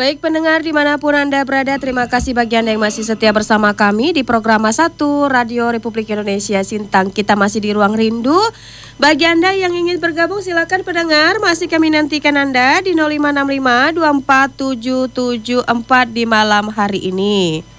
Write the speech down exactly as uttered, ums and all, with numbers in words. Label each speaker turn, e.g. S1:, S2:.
S1: Baik pendengar dimanapun Anda berada, terima kasih bagi Anda yang masih setia bersama kami di program satu Radio Republik Indonesia Sintang. Kita masih di Ruang Rindu. Bagi Anda yang ingin bergabung silakan pendengar, masih kami nantikan Anda di nol lima enam lima dua empat tujuh tujuh empat di malam hari ini.